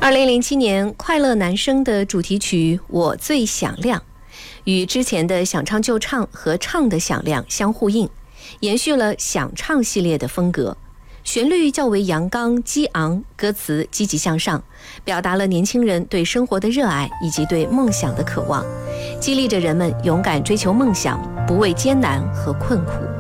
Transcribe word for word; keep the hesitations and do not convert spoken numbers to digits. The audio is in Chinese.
二零零七年《快乐男声》的主题曲《我最响亮》与之前的想唱就唱和唱的响亮相呼应，延续了想唱系列的风格。旋律较为阳刚激昂，歌词积极向上，表达了年轻人对生活的热爱以及对梦想的渴望，激励着人们勇敢追求梦想，不畏艰难和困苦。